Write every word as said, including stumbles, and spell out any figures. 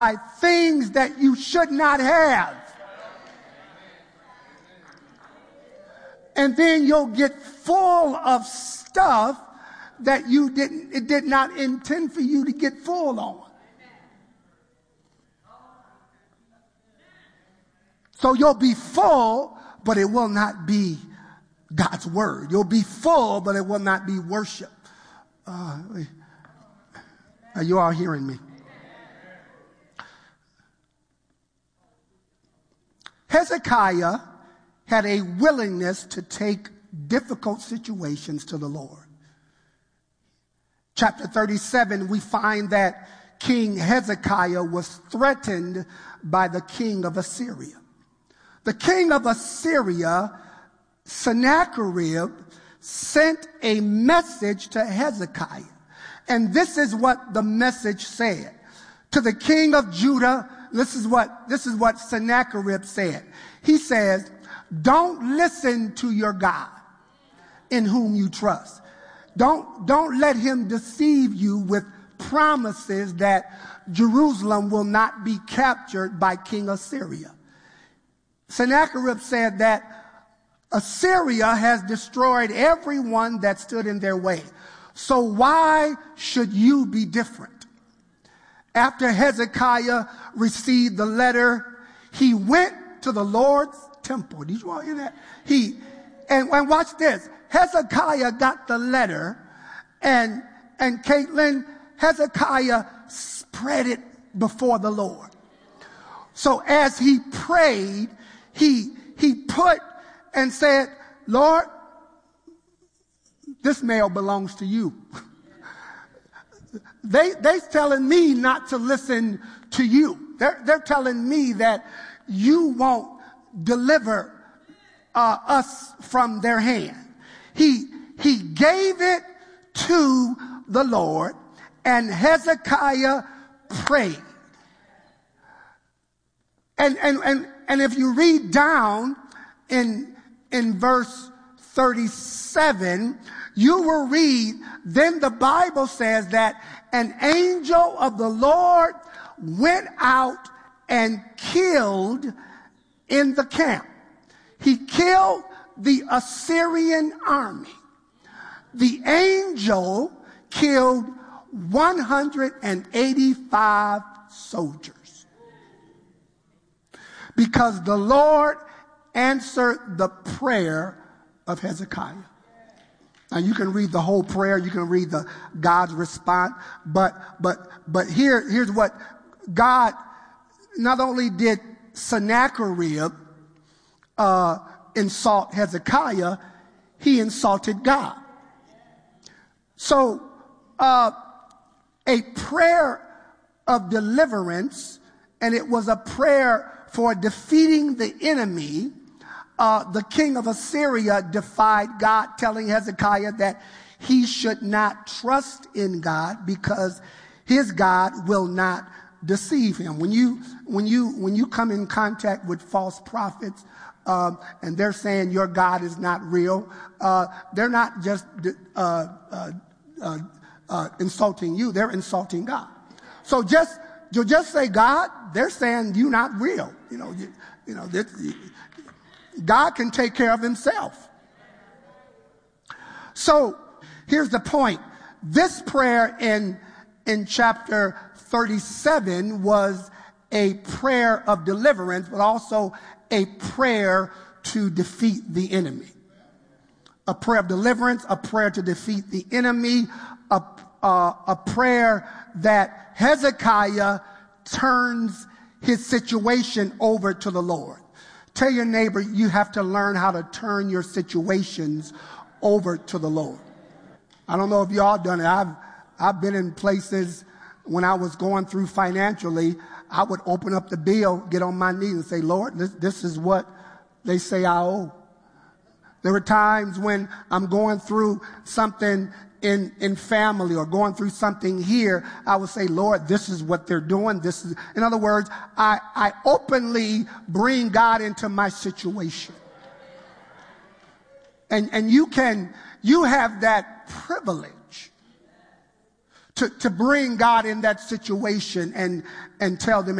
things that you should not have. And then you'll get full of stuff that you didn't, it did not intend for you to get full on. So you'll be full, but it will not be God's word. You'll be full, but it will not be worship. Uh, are you all hearing me? Hezekiah had a willingness to take difficult situations to the Lord. Chapter thirty-seven, we find that King Hezekiah was threatened by the king of Assyria. The king of Assyria, Sennacherib, sent a message to Hezekiah. And this is what the message said. To the king of Judah, this is what, this is what Sennacherib said. He says, don't listen to your God in whom you trust. Don't, don't let him deceive you with promises that Jerusalem will not be captured by King Assyria. Sennacherib said that Assyria has destroyed everyone that stood in their way. So why should you be different? After Hezekiah received the letter, he went to the Lord's temple. Did you all hear that? He, and, and watch this. Hezekiah got the letter, and, and Caitlin, Hezekiah spread it before the Lord. So as he prayed, he, he put and said, Lord, this mail belongs to you. they, they're telling me not to listen to you. They're, they're telling me that you won't deliver uh, us from their hand. He, he gave it to the Lord, and Hezekiah prayed. And, and, and, and if you read down in, in verse thirty-seven, you will read, then the Bible says that an angel of the Lord went out and killed in the camp. He killed the Assyrian army. The angel killed one hundred eighty-five soldiers because the Lord answered the prayer of Hezekiah. Now you can read the whole prayer, you can read the God's response, but but but here here's what God, not only did Sennacherib uh, insult Hezekiah, he insulted God. So uh, a prayer of deliverance, and it was a prayer for defeating the enemy. Uh, the king of Assyria defied God, telling Hezekiah that he should not trust in God because his God will not deceive him. When you when you when you come in contact with false prophets, um, and they're saying your God is not real, uh, they're not just uh, uh, uh, uh, insulting you; they're insulting God. So just you just say God. They're saying you're not real. You know. You, you know. This, God can take care of himself. So here's the point. This prayer in, in chapter thirty-seven was a prayer of deliverance, but also a prayer to defeat the enemy. A prayer of deliverance, a prayer to defeat the enemy, a, uh, a prayer that Hezekiah turns his situation over to the Lord. Tell your neighbor you have to learn how to turn your situations over to the Lord. I don't know if y'all done it. I've, I've been in places when I was going through financially, I would open up the bill, get on my knees and say, Lord, this, this is what they say I owe. There were times when I'm going through something in, in family or going through something here, I would say, Lord, this is what they're doing. This is, in other words, I, I openly bring God into my situation. And, and you can, you have that privilege to, to bring God in that situation and, and tell them